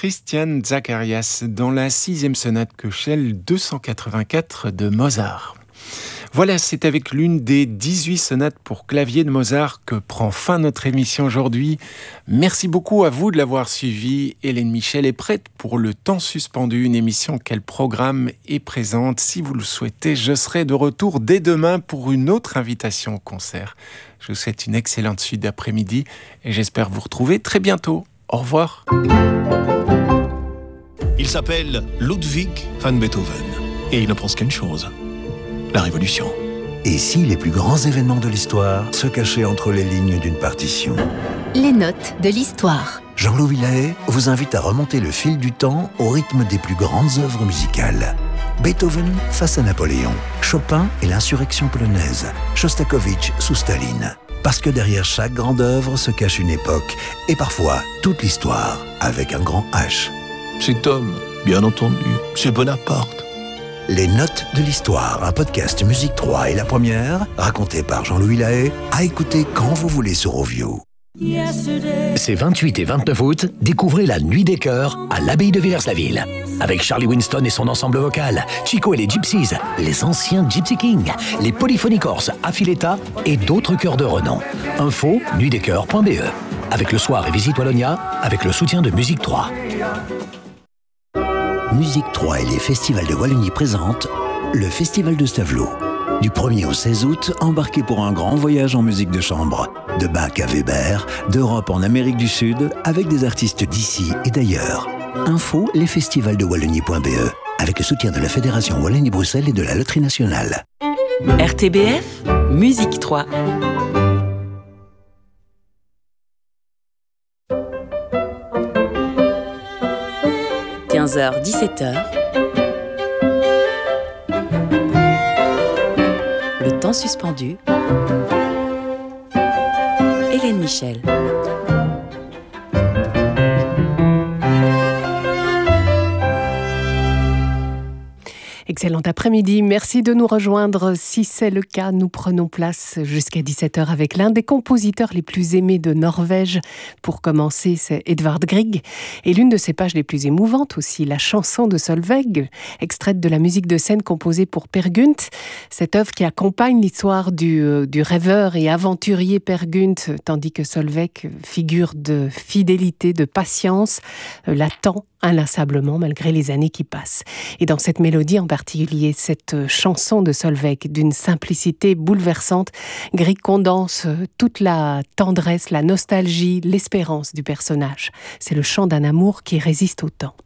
Christian Zacharias dans la 6e sonate Köchel 284 de Mozart. Voilà, c'est avec l'une des 18 sonates pour clavier de Mozart que prend fin notre émission aujourd'hui. Merci beaucoup à vous de l'avoir suivi. Hélène Michel est prête pour Le Temps Suspendu, une émission qu'elle programme et présente. Si vous le souhaitez, je serai de retour dès demain pour une autre invitation au concert. Je vous souhaite une excellente suite d'après-midi et j'espère vous retrouver très bientôt. Au revoir. Il s'appelle Ludwig van Beethoven et il ne pense qu'à une chose: la révolution. Et si les plus grands événements de l'histoire se cachaient entre les lignes d'une partition? Les notes de l'histoire. Jean-Louis Lahaye vous invite à remonter le fil du temps au rythme des plus grandes œuvres musicales. Beethoven face à Napoléon, Chopin et l'insurrection polonaise, Shostakovich sous Staline. Parce que derrière chaque grande œuvre se cache une époque, et parfois toute l'histoire, avec un grand H. Cet homme, bien entendu, c'est Bonaparte. Les notes de l'histoire, un podcast Musique 3 et La Première, raconté par Jean-Louis Lahaye, à écouter quand vous voulez sur Ovio. Ces 28 et 29 août, découvrez la Nuit des Chœurs à l'abbaye de Villers-la-Ville. Avec Charlie Winston et son ensemble vocal, Chico et les Gypsies, les anciens Gypsy Kings, les Polyphonies Corses, Affiletta et d'autres chœurs de renom. Info, nuitdeschœurs.be. Avec le soir et Visite Wallonia, avec le soutien de Musique 3. Musique 3 et les festivals de Wallonie présentent le Festival de Stavelot. Du 1er au 16 août, embarquez pour un grand voyage en musique de chambre. De Bach à Weber, d'Europe en Amérique du Sud, avec des artistes d'ici et d'ailleurs. Info, lesfestivalsdewallonie.be, avec le soutien de la Fédération Wallonie-Bruxelles et de la Loterie Nationale. RTBF, Musique 3. – 15h-17h. Le temps suspendu. Hélène Michel. Excellent après-midi, merci de nous rejoindre. Si c'est le cas, nous prenons place jusqu'à 17h avec l'un des compositeurs les plus aimés de Norvège. Pour commencer, c'est Edvard Grieg. Et l'une de ses pages les plus émouvantes aussi, la chanson de Solveig, extraite de la musique de scène composée pour Per Gynt. Cette œuvre qui accompagne l'histoire du rêveur et aventurier Per Gynt, tandis que Solveig, figure de fidélité, de patience, l'attend inlassablement malgré les années qui passent. Et dans cette mélodie en particulier, cette chanson de Solveig d'une simplicité bouleversante, Grieg condense toute la tendresse, la nostalgie, l'espérance du personnage. C'est le chant d'un amour qui résiste au temps.